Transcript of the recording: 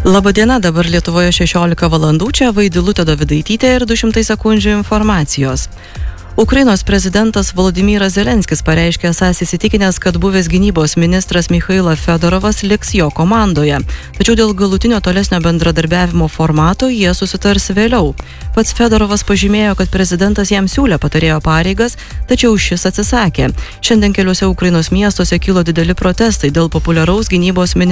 Labadiena, dabar Lietuvoje 16 valandų, čia Vaidilutė Dovidaitytė ir 200 sekundžių informacijos. Ukrainos prezidentas Volodymyras Zelenskis pareiškė esąs įsitikinęs, kad buvęs gynybos ministras Michailas Fedorovas liks jo komandoje. Tačiau dėl galutinio tolesnio bendradarbiavimo formato jie susitars vėliau. Pats Fedorovas pažymėjo, kad prezidentas jam siūlė patarėjo pareigas, tačiau šis atsisakė. Šiandien keliuose Ukrainos miestuose kilo dideli protestai dėl populiaraus gynybos ministro